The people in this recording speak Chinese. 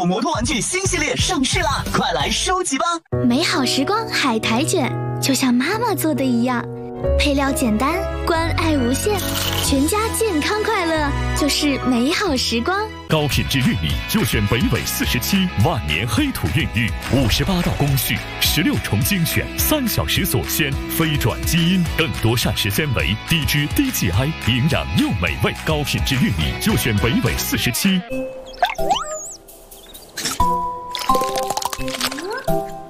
手摩托玩具新系列上市啦，快来收集吧！ 美好时光海苔卷，就像妈妈做的一样，配料简单，关爱无限，全家健康快乐就是美好时光。 高品质玉米就选北纬47万年黑土孕育，58道工序，16重精选，3小时锁鲜，非转基因，更多膳食纤维，低脂低 GI， 营养又美味。高品质玉米就选北纬47。